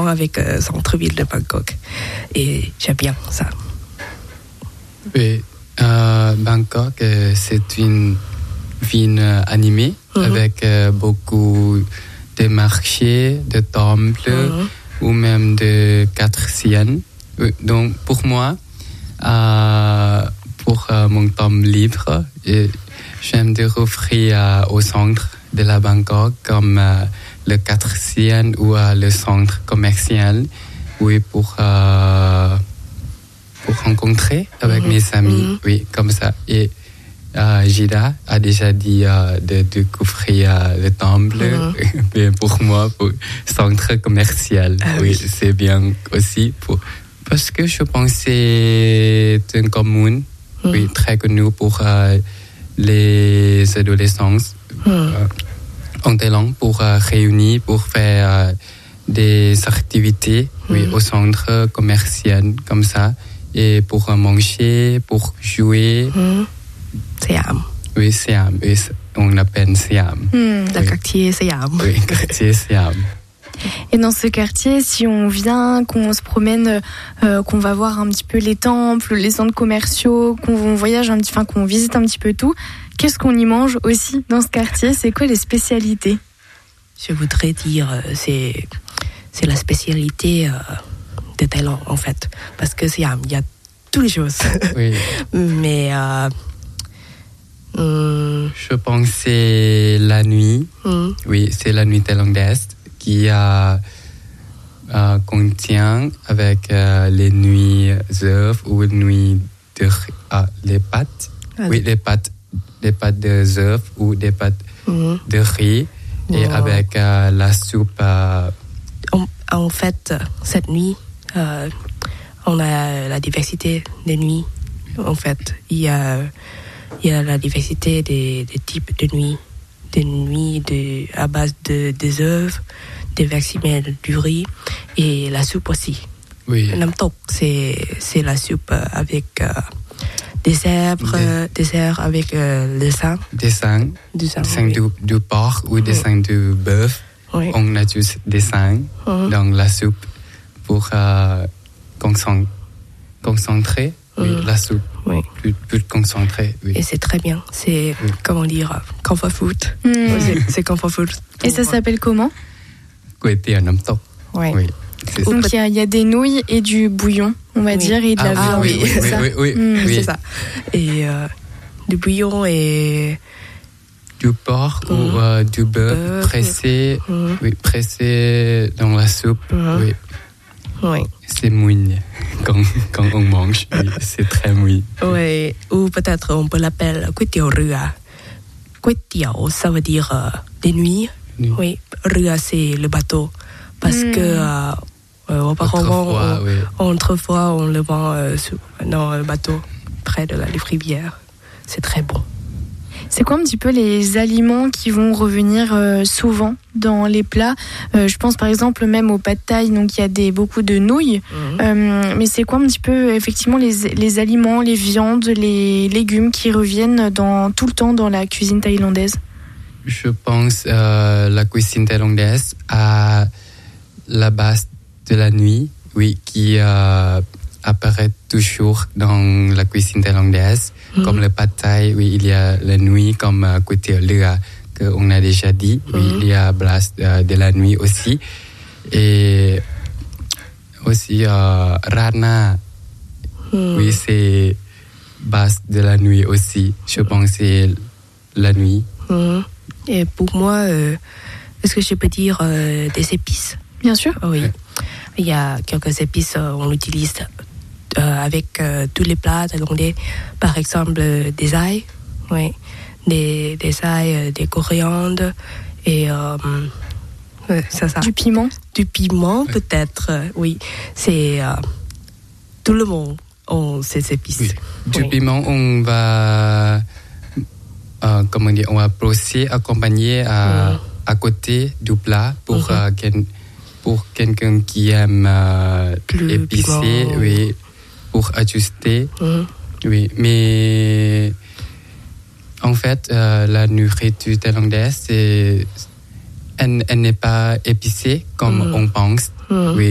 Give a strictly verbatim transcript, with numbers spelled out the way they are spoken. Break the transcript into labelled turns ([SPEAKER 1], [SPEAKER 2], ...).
[SPEAKER 1] avec le euh, centre-ville de Bangkok. Et j'aime bien ça.
[SPEAKER 2] Oui, euh, Bangkok, euh, c'est une ville animée mm-hmm. avec euh, beaucoup de marchés, de temples mm-hmm. ou même de quatre siennes. Donc, pour moi, euh, pour euh, mon temps libre, j'aime de offrir euh, au centre de la Bangkok comme euh, le quatre siennes ou euh, le centre commercial, oui, pour, euh, pour rencontrer avec mm-hmm. mes amis, mm-hmm. oui, comme ça. Et euh, Gida a déjà dit euh, de découvrir euh, le temple, mm-hmm. mais pour moi, pour centre commercial, ah, oui, oui, c'est bien aussi pour. Parce que je pense que c'est une commune mmh. oui, très connue pour euh, les adolescents mmh. euh, en Thaïlande pour euh, réunir, pour faire euh, des activités mmh. oui, au centre commercial comme ça, et pour euh, manger, pour jouer.
[SPEAKER 1] Mmh. Siam.
[SPEAKER 2] Oui, Siam. Oui, on l'appelle Siam.
[SPEAKER 1] Mmh, le oui. quartier Siam.
[SPEAKER 2] Oui, quartier Siam.
[SPEAKER 3] Et dans ce quartier, si on vient, qu'on se promène, euh, qu'on va voir un petit peu les temples, les centres commerciaux, qu'on voyage un petit, enfin qu'on visite un petit peu tout, qu'est-ce qu'on y mange aussi dans ce quartier? C'est quoi les spécialités?
[SPEAKER 1] Je voudrais dire, c'est c'est la spécialité euh, de Thaïlande en fait, parce que il y a, y a toutes les choses.
[SPEAKER 2] Oui.
[SPEAKER 1] Mais euh, hum...
[SPEAKER 2] je pense que c'est la nuit. Hum. Oui, c'est la nuit thaïlandaise. Qui a, euh, contient avec euh, les nuits d'œufs ou les nuits de ah, les pâtes. Ah, oui, les pâtes, les pâtes de œufs ou des pâtes mm-hmm. de riz et wow. avec euh, la soupe. Euh...
[SPEAKER 1] En, en fait, cette nuit, euh, on a la diversité des nuits. En fait, il y a, il y a la diversité des, des types de nuits. Des nuits de, à base de, des œufs, des versimelles, du riz et la soupe aussi.
[SPEAKER 2] Oui.
[SPEAKER 1] Nam tok, c'est, c'est la soupe avec euh, des herbes, des, des herbes avec euh, le sang.
[SPEAKER 2] Des sangs.
[SPEAKER 1] Du sang.
[SPEAKER 2] Des sangs oui. du, du porc ou des oui. sangs du bœuf.
[SPEAKER 1] Oui.
[SPEAKER 2] On a juste des sangs mm-hmm. dans la soupe pour euh, concentrer oui, mm. la soupe.
[SPEAKER 1] Oui.
[SPEAKER 2] Plus, plus concentré. Oui.
[SPEAKER 1] Et c'est très bien. C'est, oui. comment dire, comfort food.
[SPEAKER 3] Mm.
[SPEAKER 1] c'est, c'est comfort food.
[SPEAKER 3] Et ça s'appelle comment?
[SPEAKER 2] Kway Teow Nam Tok.
[SPEAKER 1] Ouais.
[SPEAKER 2] Oui.
[SPEAKER 3] Donc il y, y a des nouilles et du bouillon, on va oui. dire, et de
[SPEAKER 2] ah,
[SPEAKER 3] la viande.
[SPEAKER 2] Oui, oui,
[SPEAKER 3] c'est
[SPEAKER 2] oui,
[SPEAKER 3] ça.
[SPEAKER 2] Oui, oui,
[SPEAKER 1] mmh,
[SPEAKER 2] oui.
[SPEAKER 1] C'est ça. Et euh, du bouillon et
[SPEAKER 2] du porc mmh. ou euh, du bœuf pressé, mmh. oui, pressé dans la soupe. Mmh. Oui.
[SPEAKER 1] Oui.
[SPEAKER 2] C'est mouille quand, quand on mange. Oui, c'est très mouille.
[SPEAKER 1] Oui. Ou peut-être on peut l'appeler kway teow rua. Kway teow, ça veut dire euh, des nuits. Nuit. Oui. Rua, c'est le bateau. Parce mmh. que euh, euh, auparavant,
[SPEAKER 2] autrefois,
[SPEAKER 1] on,
[SPEAKER 2] oui.
[SPEAKER 1] autrefois, on le vend euh, sur, dans le bateau près de la rivière. C'est très bon.
[SPEAKER 3] C'est quoi un petit peu les aliments qui vont revenir euh, souvent dans les plats? euh, Je pense par exemple même au pad thai, donc il y a des, beaucoup de nouilles. Mmh. Euh, mais c'est quoi un petit peu effectivement les, les aliments, les viandes, les légumes qui reviennent dans, tout le temps dans la cuisine thaïlandaise?
[SPEAKER 2] Je pense euh, la cuisine thaïlandaise a la base de la nuit, oui, qui euh, apparaît toujours dans la cuisine thaïlandaise. Mmh. Comme le pad thai, oui, il y a la nuit, comme euh, kway teow lua, qu'on a déjà dit. Mmh. Oui, il y a base euh, de la nuit aussi. Et aussi euh, rana, mmh. oui, c'est base de la nuit aussi. Je pense que c'est la nuit.
[SPEAKER 1] Mmh. Et pour moi, euh, est-ce que je peux dire euh, des épices?
[SPEAKER 3] Bien sûr.
[SPEAKER 1] Oui. Ouais. Il y a quelques épices, euh, on l'utilise euh, avec euh, tous les plats thaïlandais. Par exemple, euh, des ail, oui. Des, des ail, euh, des coriandres et euh, euh, c'est ça.
[SPEAKER 3] Du piment.
[SPEAKER 1] Du piment, ouais. Peut-être, euh, oui. C'est euh, tout le monde a ces épices.
[SPEAKER 2] Oui. Du
[SPEAKER 1] oui.
[SPEAKER 2] piment, on va... Euh, comment dire, on va procéder accompagner à, mmh. à côté du plat pour, mmh. euh, quel, pour quelqu'un qui aime euh, épicé, oui, pour ajuster. Mmh. Oui, mais en fait, euh, la nourriture thaïlandaise, c'est, elle, elle n'est pas épicée comme mmh. on pense. Mmh. Oui.